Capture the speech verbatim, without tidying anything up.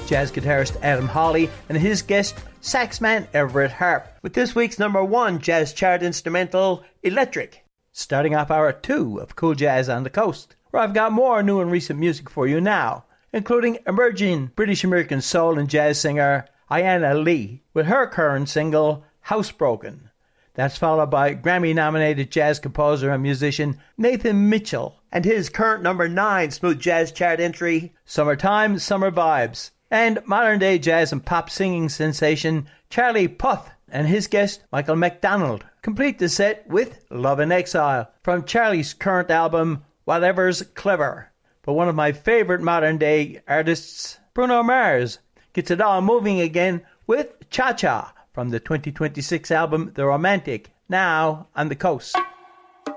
jazz guitarist Adam Hawley and his guest saxman Everett Harp with this week's number one jazz chart instrumental, Electric. Starting off hour two of Cool Jazz on the Coast, where I've got more new and recent music for you now, including emerging British-American soul and jazz singer Ayanna Lee with her current single, Housebroken. That's followed by Grammy-nominated jazz composer and musician Nathan Mitchell and his current number nine smooth jazz chart entry, Summertime, Summer Vibes, and modern-day jazz and pop singing sensation Charlie Puth and his guest Michael McDonald complete the set with Love in Exile from Charlie's current album, Whatever's Clever. But one of my favorite modern-day artists, Bruno Mars, gets it all moving again with Cha Cha from the twenty twenty-six album The Romantic, now on the Coast.